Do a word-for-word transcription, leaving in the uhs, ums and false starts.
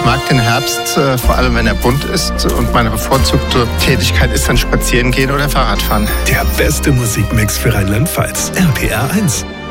Ich mag den Herbst, äh, vor allem wenn er bunt ist. Und meine bevorzugte Tätigkeit ist dann spazieren gehen oder Fahrradfahren. Der beste Musikmix für Rheinland-Pfalz. R P R eins.